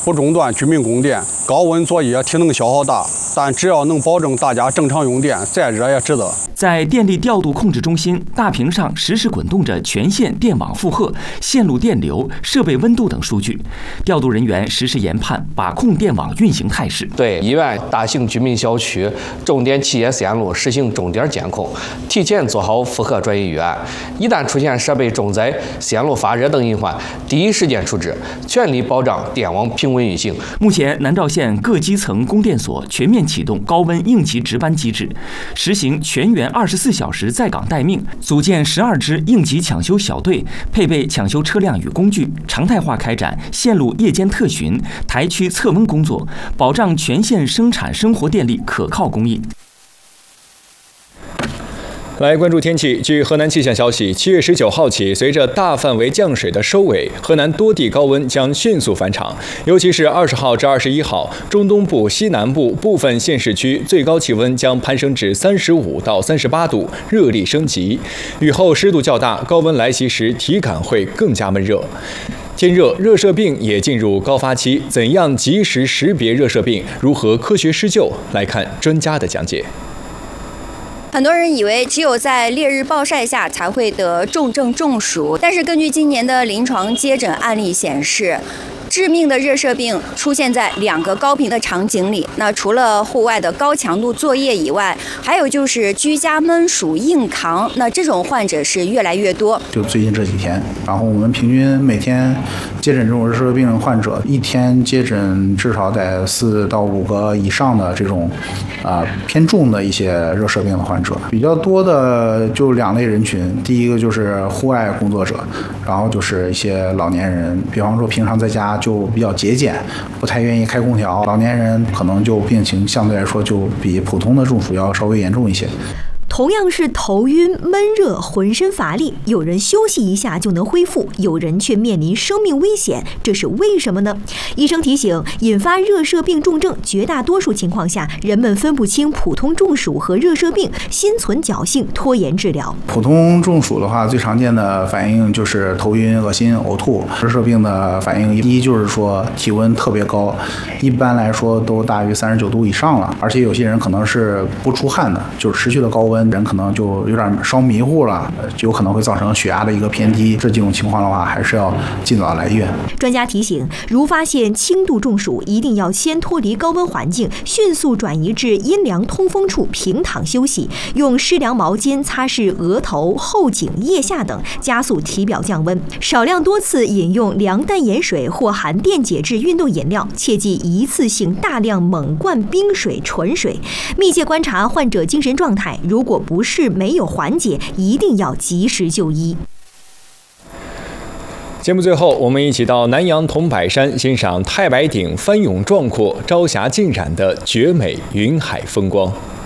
不中断居民供电。高温作业体能消耗大，但只要能保证大家正常用电，再热也值得。 在电力调度控制中心，大屏上实时滚动着全线电网负荷、线路电流、设备温度等数据，调度人员实时研判、把控电网运行态势。 对医院、大型居民小区、重点企业线路实行重点监控，提前做好负荷转移预案。一旦出现设备重灾、线路发热等隐患，第一时间处置，全力保障电网平稳运行。 目前，南召县各基层供电所全面启动高温应急值班机制，实行全员24小时在岗待命，组建12支应急抢修小队，配备抢修车辆与工具，常态化开展线路夜间特巡、台区测温工作，保障全县生产生活电力可靠供应。 来关注天气。据河南气象消息，7月19号起，随着大范围降水的收尾，河南多地高温将迅速返场。尤其是20号至21号，中东部、西南部部分县市区最高气温将攀升至35到38度，热力升级。雨后湿度较大，高温来袭时体感会更加闷热。天热，热射病也进入高发期，怎样及时识别热射病？如何科学施救？来看专家的讲解。 很多人以为只有在烈日暴晒下才会得重症中暑，但是根据今年的临床接诊案例显示，致命的热射病出现在2个高频的场景里。那除了户外的高强度作业以外，还有就是居家闷暑硬扛，那这种患者是越来越多。 就最近这几天，然后我们平均每天接诊这种热射病患者，一天接诊至少得4到5个以上的这种偏重的一些热射病的患者。比较多的就2类人群，第一个就是户外工作者，然后就是一些老年人，比方说平常在家就比较节俭，不太愿意开空调，老年人可能就病情相对来说就比普通的中暑要稍微严重一些。 同样是头晕、闷热、浑身乏力，有人休息一下就能恢复，有人却面临生命危险，这是为什么呢？医生提醒，引发热射病重症，绝大多数情况下，人们分不清普通中暑和热射病，心存侥幸，拖延治疗。 普通中暑的话，最常见的反应就是头晕、恶心、呕吐。热射病的反应，第一就是说体温特别高，一般来说都大于39度以上了，而且有些人可能是不出汗的，就是持续的高温。人可能就有点烧迷糊了，就有可能会造成血压的一个偏低。这几种情况的话，还是要尽早来医院。 专家提醒，如发现轻度中暑，一定要先脱离高温环境，迅速转移至阴凉通风处平躺休息，用湿凉毛巾擦拭额头、后颈、腋下等，加速体表降温。少量多次饮用凉淡盐水或含电解质运动饮料，切忌一次性大量猛灌冰水、纯水。密切观察患者精神状态，如果不是没有缓解，一定要及时就医。 节目最后，我们一起到南阳桐柏山欣赏太白顶翻涌壮阔、朝霞尽染的绝美云海风光。